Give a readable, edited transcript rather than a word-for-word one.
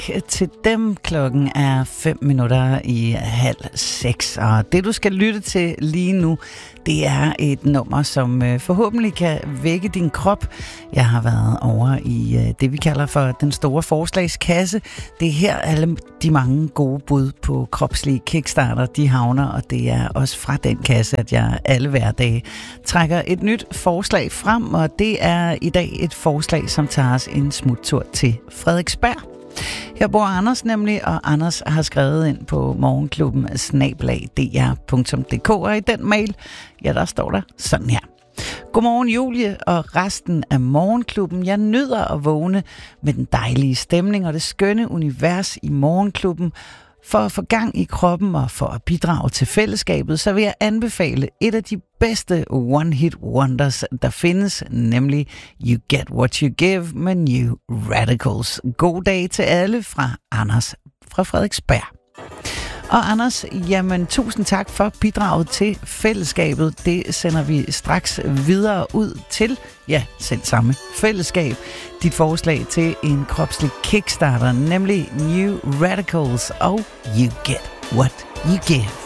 til dem. Klokken er 5:05, og det du skal lytte til lige nu, det er et nummer, som forhåbentlig kan vække din krop. Jeg har været over i det, vi kalder for den store forslagskasse. Det er her alle de mange gode bud på kropslige kickstarter, de havner, og det er også fra den kasse, at jeg alle hverdage trækker et nyt forslag frem, og det er i dag et forslag, som tager os en smuttur til Frederiksberg. Her bor Anders nemlig, og Anders har skrevet ind på morgenklubben@dr.dk, og i den mail, ja, der står der sådan her. Godmorgen Julie og resten af Morgenklubben. Jeg nyder at vågne med den dejlige stemning og det skønne univers i Morgenklubben. For at få gang i kroppen og for at bidrage til fællesskabet, så vil jeg anbefale et af de bedste one-hit wonders, der findes, nemlig You Get What You Give med New Radicals. God dag til alle fra Anders fra Frederiksberg. Og Anders, jamen tusind tak for bidraget til fællesskabet. Det sender vi straks videre ud til, ja, selv samme fællesskab. Dit forslag til en kropslig kickstarter, nemlig New Radicals og You Get What You Give.